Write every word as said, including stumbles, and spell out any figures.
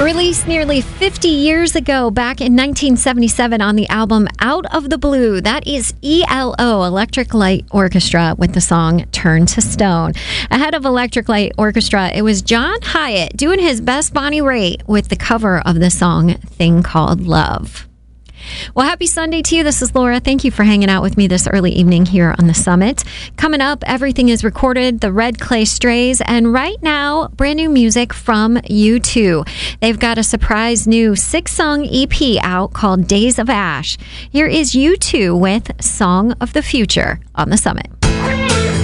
Released nearly fifty years ago, back in nineteen seventy-seven on the album Out of the Blue. That is E L O, Electric Light Orchestra, with the song Turn to Stone. Ahead of Electric Light Orchestra, it was John Hiatt doing his best Bonnie Raitt with the cover of the song Thing Called Love. Well, happy Sunday to you. This is Laura. Thank you for hanging out with me this early evening here on the Summit. Coming up, Everything is Recorded, the Red Clay Strays, and right now, brand new music from U two. They've got a surprise new six-song E P out called Days of Ash. Here is U two with Song of the Future on the Summit.